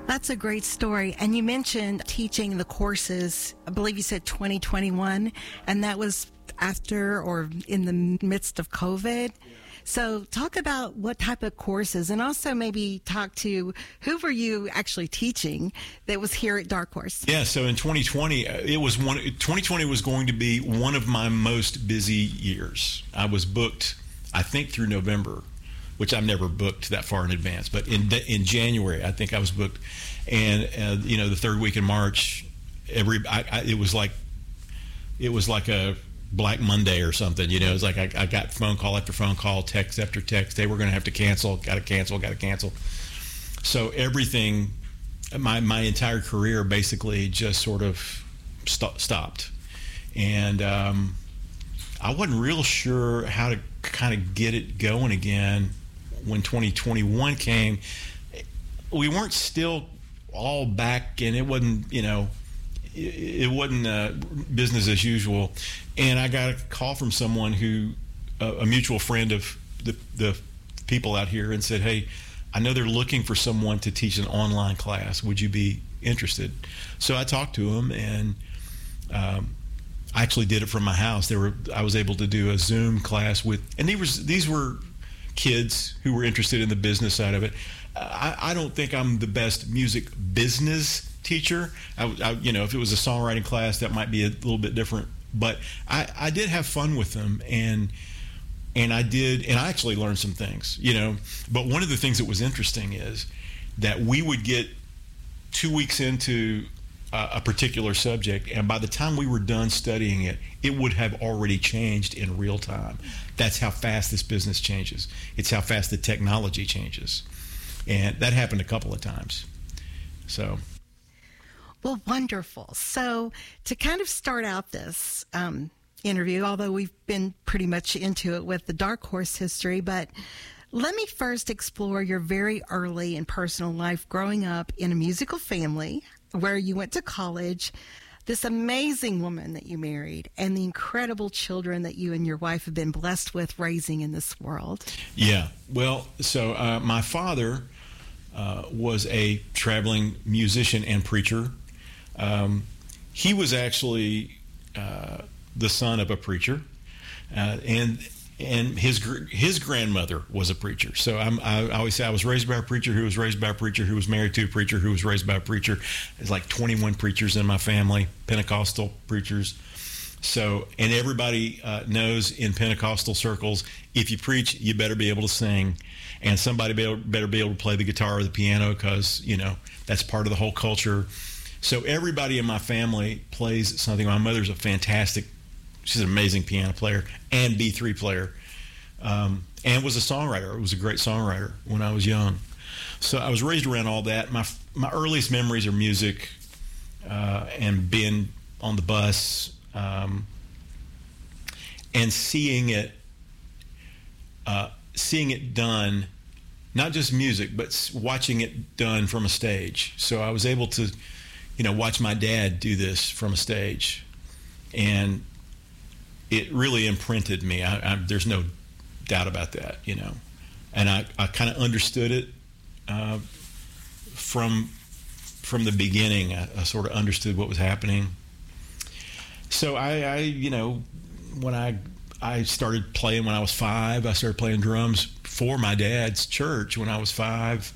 That's a great story. And you mentioned teaching the courses, I believe you said 2021, and that was after or in the midst of COVID. So talk about what type of courses, and also maybe talk to who were you actually teaching that was here at Dark Horse? Yeah, so in 2020, 2020 was going to be one of my most busy years. I was booked, I think, through November, which I've never booked that far in advance. But in January, I think I was booked, and the third week in March, it was like a Black Monday or something. It was like I got phone call after phone call, text after text. They were going to have to cancel. Got to cancel. So everything, my entire career basically just sort of stopped, and I wasn't real sure how to kind of get it going again when 2021 came. We weren't still all back, and it wasn't business as usual. And I got a call from someone a mutual friend of the people out here, and said, "Hey, I know they're looking for someone to teach an online class. Would you be interested?" So I talked to him, and I actually did it from my house. I was able to do a Zoom class and these were kids who were interested in the business side of it. I don't think I'm the best music business teacher. If it was a songwriting class, that might be a little bit different. But I did have fun with them, and I actually learned some things. But one of the things that was interesting is that we would get 2 weeks into a particular subject, and by the time we were done studying it, it would have already changed in real time. That's how fast this business changes. It's how fast the technology changes. And that happened a couple of times. So. Well, wonderful. So to kind of start out this interview, although we've been pretty much into it with the Dark Horse history, but let me first explore your very early and personal life growing up in a musical family where you went to college, this amazing woman that you married, and the incredible children that you and your wife have been blessed with raising in this world. Yeah. Well, so my father was a traveling musician and preacher. He was actually the son of a preacher, and his grandmother was a preacher. So I always say I was raised by a preacher who was raised by a preacher who was married to a preacher who was raised by a preacher. There's like 21 preachers in my family, Pentecostal preachers. So, and everybody knows in Pentecostal circles, if you preach, you better be able to sing, and somebody better be able to play the guitar or the piano, because that's part of the whole culture. So everybody in my family plays something. My mother's she's an amazing piano player and B3 player, and was a songwriter. Was a great songwriter when I was young. So I was raised around all that. My earliest memories are music, and being on the bus, and seeing it done, not just music, but watching it done from a stage. So I was able to, watch my dad do this from a stage, and it really imprinted me. There's no doubt about that, and I kind of understood it from the beginning. I sort of understood what was happening. So when I started playing when I was 5, I started playing drums for my dad's church when I was 5.